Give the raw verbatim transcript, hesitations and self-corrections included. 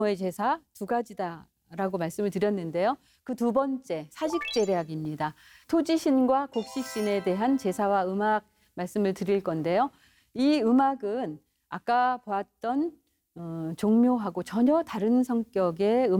의 제사 두 가지다라고 말씀을 드렸는데요. 그 두 번째 사직제략입니다. 토지신과 곡식신에 대한 제사와 음악 말씀을 드릴 건데요. 이 음악은 아까 보았던 어, 종묘하고 전혀 다른 성격의 음